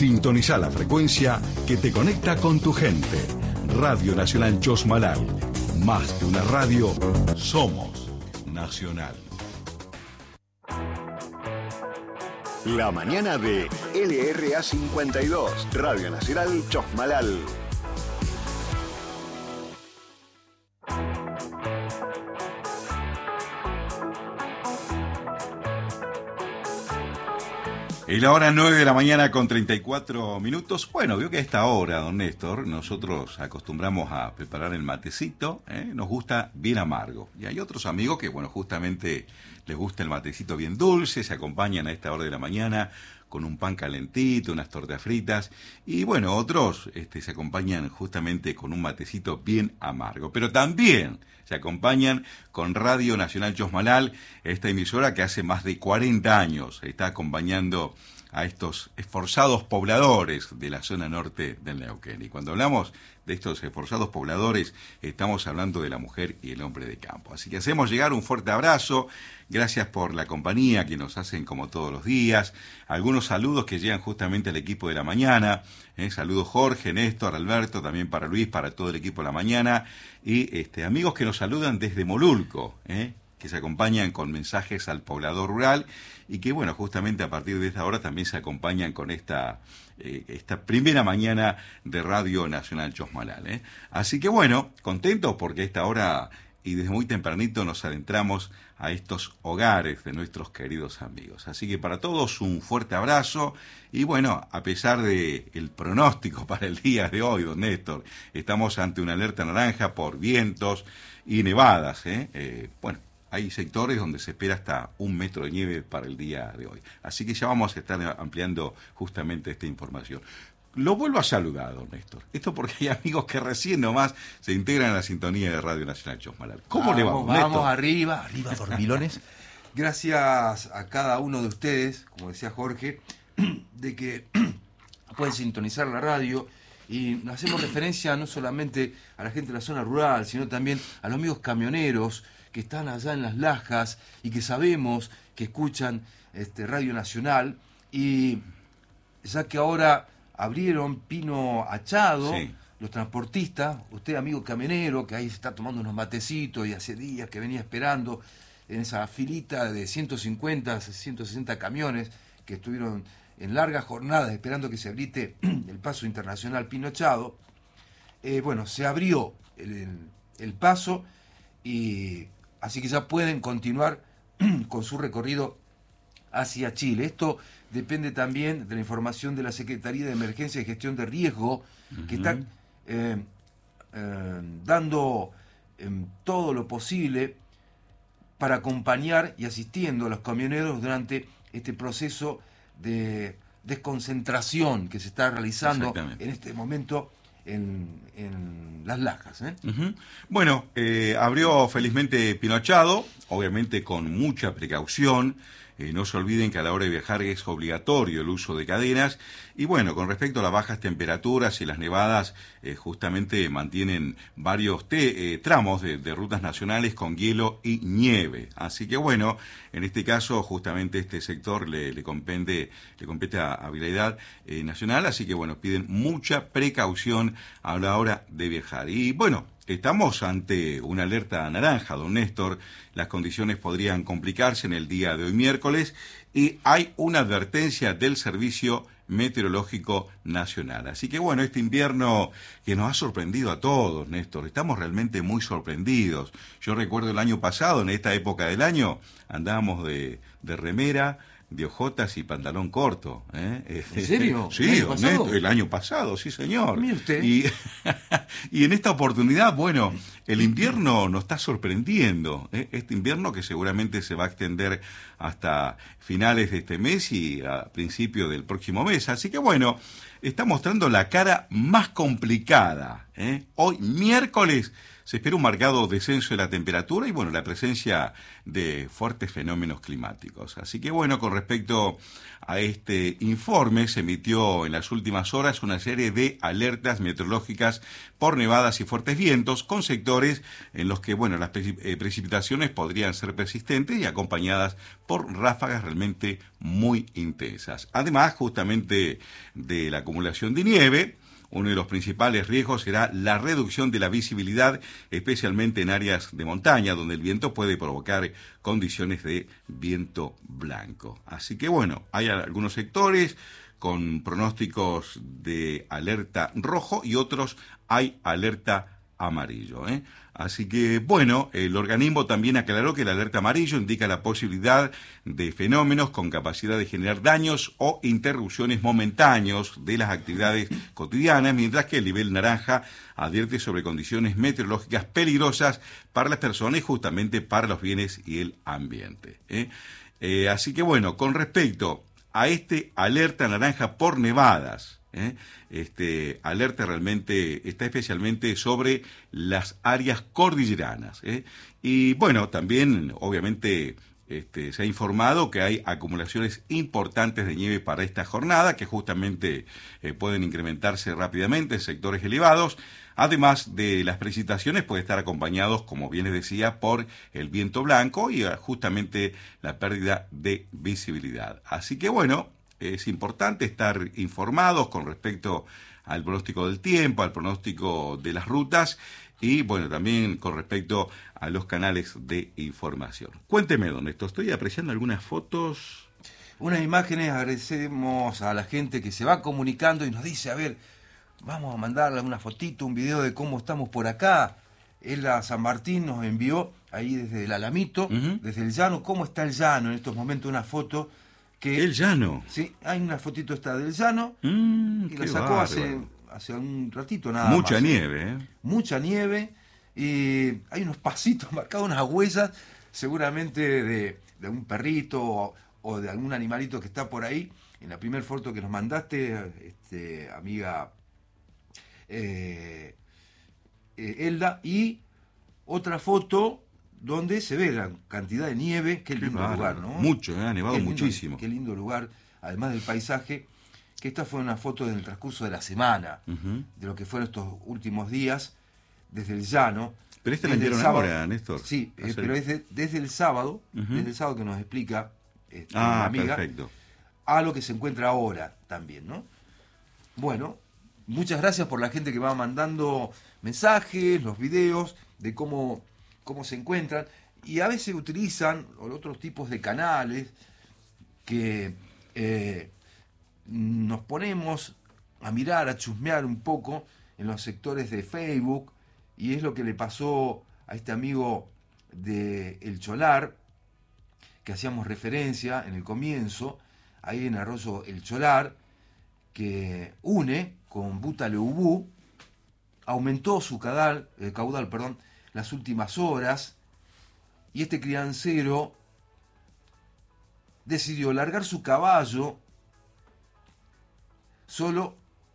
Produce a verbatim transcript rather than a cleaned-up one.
Sintoniza la frecuencia que te conecta con tu gente. Radio Nacional Chosmalal. Más que una radio, somos Nacional. La mañana de L R A cincuenta y dos, Radio Nacional Chosmalal. Y la hora nueve de la mañana con treinta y cuatro minutos. Bueno, veo que a esta hora, don Néstor, nosotros acostumbramos a preparar el matecito, ¿eh? Nos gusta bien amargo. Y hay otros amigos que, bueno, justamente les gusta el matecito bien dulce, se acompañan a esta hora de la mañana con un pan calentito, unas tortas fritas. Y bueno, otros este, se acompañan justamente con un matecito bien amargo. Pero también se acompañan con Radio Nacional Chosmalal, esta emisora que hace más de cuarenta años está acompañando a estos esforzados pobladores de la zona norte del Neuquén. Y cuando hablamos de estos esforzados pobladores, estamos hablando de la mujer y el hombre de campo. Así que hacemos llegar un fuerte abrazo, gracias por la compañía que nos hacen como todos los días, algunos saludos que llegan justamente al equipo de la mañana, ¿eh? Saludos Jorge, Néstor, Alberto, también para Luis, para todo el equipo de la mañana, y este, amigos que nos saludan desde Molulco, ¿eh? que se acompañan con mensajes al poblador rural y que, bueno, justamente a partir de esta hora también se acompañan con esta, eh, esta primera mañana de Radio Nacional Chosmalal, ¿eh? Así que, bueno, contentos porque a esta hora y desde muy tempranito nos adentramos a estos hogares de nuestros queridos amigos. Así que para todos un fuerte abrazo y, bueno, a pesar de el pronóstico para el día de hoy, don Néstor, estamos ante una alerta naranja por vientos y nevadas, ¿eh? Eh, bueno, hay sectores donde se espera hasta un metro de nieve para el día de hoy. Así que ya vamos a estar ampliando justamente esta información. Lo vuelvo a saludar, don Néstor. Esto porque hay amigos que recién nomás se integran a la sintonía de Radio Nacional Chosmalal. ¿Cómo vamos, le va, don Vamos Néstor? arriba, arriba, dormilones. Gracias a cada uno de ustedes, como decía Jorge, de que pueden sintonizar la radio. Y hacemos referencia no solamente a la gente de la zona rural, sino también a los amigos camioneros que están allá en las Lajas y que sabemos que escuchan este, Radio Nacional. Y ya que ahora abrieron Pino Achado, sí, los transportistas, usted amigo camionero, que ahí se está tomando unos matecitos y hace días que venía esperando en esa filita de ciento cincuenta, ciento sesenta camiones que estuvieron en largas jornadas esperando que se habilite el paso internacional Pino Achado, eh, bueno, se abrió el, el, el paso y así que ya pueden continuar con su recorrido hacia Chile. Esto depende también de la información de la Secretaría de Emergencia y Gestión de Riesgo, uh-huh, que está eh, eh, dando eh, todo lo posible para acompañar y asistiendo a los camioneros durante este proceso de desconcentración que se está realizando en este momento en, en Las Lajas, ¿eh? Uh-huh. Bueno, eh, abrió felizmente Pino Achado, obviamente con mucha precaución. Eh, no se olviden que a la hora de viajar es obligatorio el uso de cadenas. Y bueno, con respecto a las bajas temperaturas y las nevadas, eh, justamente mantienen varios te, eh, tramos de, de rutas nacionales con hielo y nieve. Así que bueno, en este caso justamente este sector le, le, compende, le compete a habilidad eh, nacional. Así que bueno, piden mucha precaución a la hora de viajar. Y bueno, estamos ante una alerta naranja, don Néstor. Las condiciones podrían complicarse en el día de hoy miércoles y hay una advertencia del Servicio Meteorológico Nacional. Así que bueno, este invierno que nos ha sorprendido a todos, Néstor, estamos realmente muy sorprendidos. Yo recuerdo el año pasado, en esta época del año, andábamos de, de remera, de ojotas y pantalón corto, ¿eh? ¿En serio? Sí, ¿El año pasado? Néstor, el año pasado, sí señor. Mire usted. Y, y en esta oportunidad, bueno, el invierno nos está sorprendiendo, ¿eh? Este invierno que seguramente se va a extender hasta finales de este mes y a principios del próximo mes. Así que bueno, está mostrando la cara más complicada ¿eh? Hoy, miércoles, se espera un marcado descenso de la temperatura y, bueno, la presencia de fuertes fenómenos climáticos. Así que, bueno, con respecto a este informe, se emitió en las últimas horas una serie de alertas meteorológicas por nevadas y fuertes vientos, con sectores en los que, bueno, las precipitaciones podrían ser persistentes y acompañadas por ráfagas realmente muy intensas. Además, justamente de la acumulación de nieve, uno de los principales riesgos será la reducción de la visibilidad, especialmente en áreas de montaña, donde el viento puede provocar condiciones de viento blanco. Así que, bueno, hay algunos sectores con pronósticos de alerta rojo y otros hay alerta amarillo, ¿eh? Así que, bueno, el organismo también aclaró que el alerta amarillo indica la posibilidad de fenómenos con capacidad de generar daños o interrupciones momentáneos de las actividades cotidianas, mientras que el nivel naranja advierte sobre condiciones meteorológicas peligrosas para las personas y justamente para los bienes y el ambiente, ¿eh? Eh, así que, bueno, con respecto a este alerta naranja por nevadas, ¿eh? Este alerta realmente está especialmente sobre las áreas cordilleranas, ¿eh? Y bueno, también obviamente este, se ha informado que hay acumulaciones importantes de nieve para esta jornada que justamente eh, pueden incrementarse rápidamente en sectores elevados. Además de las precipitaciones, puede estar acompañados, como bien les decía, por el viento blanco y justamente la pérdida de visibilidad. Así que, bueno, es importante estar informados con respecto al pronóstico del tiempo, al pronóstico de las rutas y, bueno, también con respecto a los canales de información. Cuénteme, don Néstor, estoy apreciando algunas fotos. Unas imágenes, agradecemos a la gente que se va comunicando y nos dice, a ver, vamos a mandarle una fotito, un video de cómo estamos por acá. Ella San Martín nos envió ahí desde el Alamito, uh-huh. desde el llano, cómo está el llano en estos momentos, una foto. Que, el llano. Sí, hay una fotito esta del llano mm, y la sacó hace, hace un ratito nada Mucha más. Mucha nieve, ¿eh? Mucha nieve y hay unos pasitos marcados, unas huellas seguramente de, de un perrito o, o de algún animalito que está por ahí. En la primera foto que nos mandaste, este, amiga eh, eh, Elda, y otra foto donde se ve la cantidad de nieve. Qué lindo qué lugar, ¿no? Mucho, ¿eh? Ha nevado qué lindo, muchísimo. Qué lindo lugar, además del paisaje, que esta fue una foto del transcurso de la semana, uh-huh. de lo que fueron estos últimos días, desde el llano. Pero esta la enviaron ahora, Néstor. Sí, eh, pero es de, desde el sábado, uh-huh. desde el sábado que nos explica este, ah, la amiga, perfecto. a lo que se encuentra ahora también, ¿no? Bueno, muchas gracias por la gente que va mandando mensajes, los videos de cómo... cómo se encuentran, y a veces utilizan otros tipos de canales que eh, nos ponemos a mirar, a chusmear un poco en los sectores de Facebook, y es lo que le pasó a este amigo de El Cholar, que hacíamos referencia en el comienzo, ahí en Arroyo El Cholar, que une con Butaleubú, aumentó su caudal, eh, caudal, perdón, las últimas horas, y este criancero decidió largar su caballo solo